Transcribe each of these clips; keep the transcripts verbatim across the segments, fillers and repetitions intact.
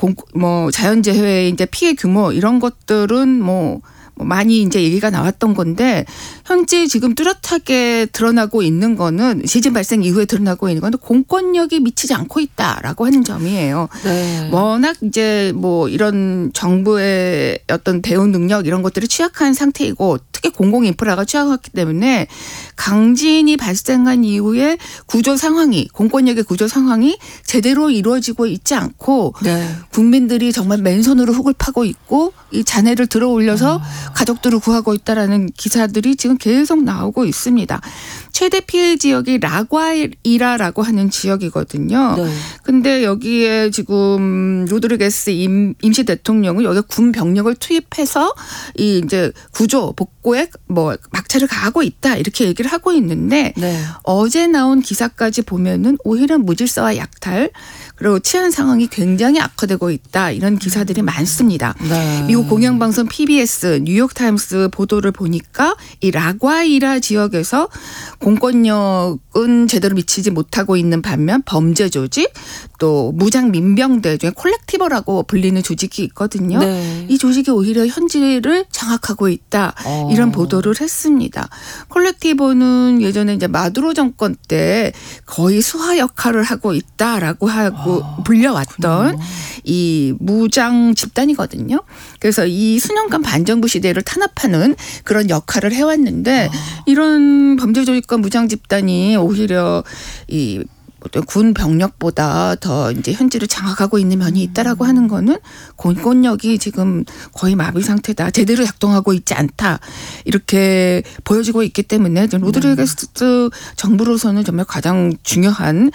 공, 뭐 자연재해의 이제 피해 규모 이런 것들은 뭐 많이 이제 얘기가 나왔던 건데 현재 지금 뚜렷하게 드러나고 있는 거는 지진 발생 이후에 드러나고 있는 건 공권력이 미치지 않고 있다라고 하는 점이에요. 네. 워낙 이제 뭐 이런 정부의 어떤 대응 능력 이런 것들이 취약한 상태이고 특히 공공 인프라가 취약했기 때문에 강진이 발생한 이후에 구조 상황이 공권력의 구조 상황이 제대로 이루어지고 있지 않고 네. 국민들이 정말 맨손으로 흙을 파고 있고 이 잔해를 들어 올려서 아. 가족들을 구하고 있다라는 기사들이 지금 계속 나오고 있습니다. 최대 피해 지역이 라과이라라고 하는 지역이거든요. 네. 근데 여기에 지금 로드리게스 임, 임시 대통령은 여기 군 병력을 투입해서 이 이제 구조 복구에 뭐 막차를 가하고 있다 이렇게 얘기를 하고 있는데 네. 어제 나온 기사까지 보면은 오히려 무질서와 약탈 그리고 치안 상황이 굉장히 악화되고 있다 이런 기사들이 많습니다. 네. 미국 공영방송 피비에스 뉴욕타임스 보도를 보니까 이 라과이라 지역에서 공권력은 제대로 미치지 못하고 있는 반면 범죄 조직 또 무장 민병대 중에 콜렉티버라고 불리는 조직이 있거든요. 네. 이 조직이 오히려 현지를 장악하고 있다 어. 이런 보도를 했습니다. 콜렉티버는 예전에 이제 마두로 정권 때 거의 수하 역할을 하고 있다라고 하고 어. 불려왔던 그렇군요. 이 무장 집단이거든요. 그래서 이 수년간 반정부 시대를 탄압하는 그런 역할을 해왔는데 어. 이런 범죄 조직과 무장 집단이 오히려 이 군 병력보다 더 이제 현지를 장악하고 있는 면이 있다라고 하는 거는 공권력이 지금 거의 마비 상태다. 제대로 작동하고 있지 않다. 이렇게 보여지고 있기 때문에 로드리게스 네. 정부로서는 정말 가장 중요한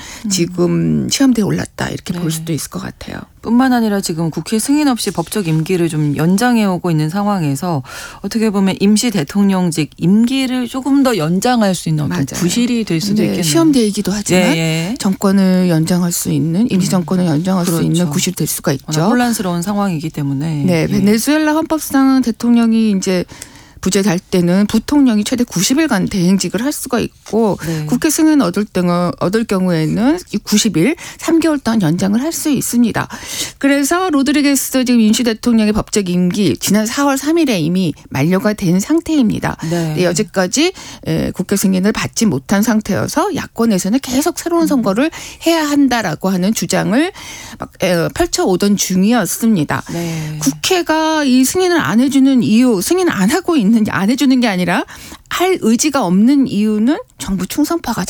지금 시험대에 올랐다. 이렇게 네. 볼 수도 있을 것 같아요. 뿐만 아니라 지금 국회 승인 없이 법적 임기를 좀 연장해오고 있는 상황에서 어떻게 보면 임시 대통령직 임기를 조금 더 연장할 수 있는 어떤 부실이 될 수도 네, 있겠네요. 시험대이기도 하지만 예, 예. 정권을 연장할 수 있는 임시 정권을 연장할 그렇죠. 수 있는 구실이 될 수가 있죠. 혼란스러운 상황이기 때문에. 네, 베네수엘라 헌법상 대통령이 이제 부재될 때는 부통령이 최대 구십 일간 대행직을 할 수가 있고 네. 국회 승인 얻을, 경우, 얻을 경우에는 구십 일 삼 개월 동안 연장을 할 수 있습니다. 그래서 로드리게스 지금 임시 대통령의 법적 임기 지난 사월 삼일에 이미 만료가 된 상태입니다. 네. 네, 여지까지 국회 승인을 받지 못한 상태여서 야권에서는 계속 새로운 선거를 해야 한다라고 하는 주장을 막 펼쳐오던 중이었습니다. 네. 국회가 이 승인을 안 해주는 이유, 승인 안 하고 있는 안 해주는 게 아니라 할 의지가 없는 이유는 정부 충성파가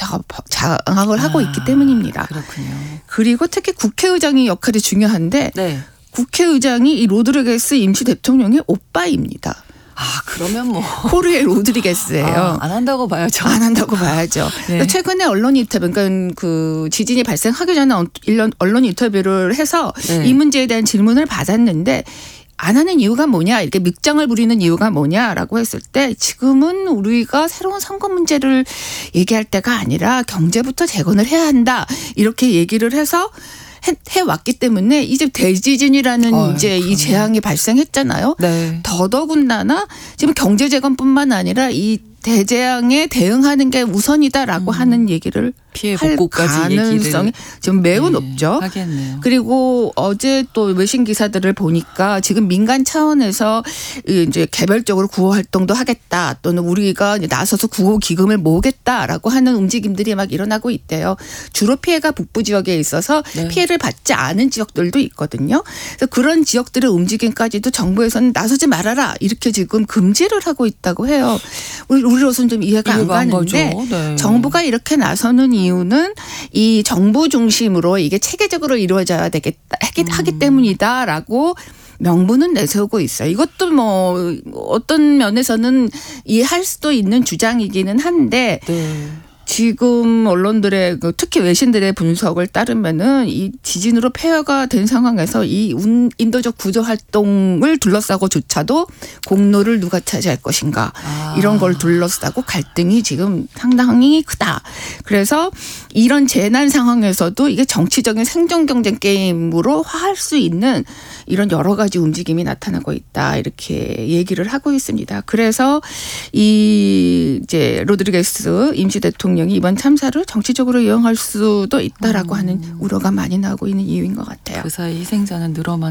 장악을 하고 아, 있기 때문입니다. 그렇군요. 그리고 특히 국회의장의 역할이 중요한데 네. 국회의장이 이 로드리게스 임시 대통령의 오빠입니다. 아 그러면 뭐 호르헤 로드리게스예요. 아, 안 한다고 봐야죠. 안 한다고 봐야죠. 네. 최근에 언론 인터뷰, 그러니까 그 지진이 발생하기 전에 언론 인터뷰를 해서 네. 이 문제에 대한 질문을 받았는데. 안 하는 이유가 뭐냐 이렇게 묵장을 부리는 이유가 뭐냐라고 했을 때 지금은 우리가 새로운 선거 문제를 얘기할 때가 아니라 경제부터 재건을 해야 한다 이렇게 얘기를 해서 해, 해왔기 때문에 이제 대지진이라는 어, 이제 그러네. 이 재앙이 발생했잖아요. 네. 더더군다나 지금 경제 재건뿐만 아니라 이 대재앙에 대응하는 게 우선이다라고 음. 하는 얘기를 피해 할 복구까지 가능성이 얘기를. 지금 매우 네, 높죠. 하겠네요. 그리고 어제 또 외신 기사들을 보니까 지금 민간 차원에서 이제 개별적으로 구호 활동도 하겠다 또는 우리가 나서서 구호 기금을 모으겠다라고 하는 움직임들이 막 일어나고 있대요. 주로 피해가 북부 지역에 있어서 네. 피해를 받지 않은 지역들도 있거든요. 그래서 그런 지역들의 움직임까지도 정부에서는 나서지 말아라 이렇게 지금 금지를 하고 있다고 해요. 우리 우리로서는 좀 이해가 안 가는데 네. 정부가 이렇게 나서는 이유는 이 정부 중심으로 이게 체계적으로 이루어져야 되겠다 하기, 음. 하기 때문이다라고 명분은 내세우고 있어요. 이것도 뭐 어떤 면에서는 이해할 수도 있는 주장이기는 한데 네. 지금 언론들의 특히 외신들의 분석을 따르면은 이 지진으로 폐허가 된 상황에서 이 인도적 구조 활동을 둘러싸고조차도 공로를 누가 차지할 것인가 아. 이런 걸 둘러싸고 갈등이 지금 상당히 크다. 그래서 이런 재난 상황에서도 이게 정치적인 생존 경쟁 게임으로 화할 수 있는 이런 여러 가지 움직임이 나타나고 있다 이렇게 얘기를 하고 있습니다. 그래서 이 이제 로드리게스 임시 대통령이 이번 참사를 정치적으로 이용할 수도 있다라고 음. 하는 우려가 많이 나오고 있는 이유인 것 같아요. 그 사이 희생자는 늘어만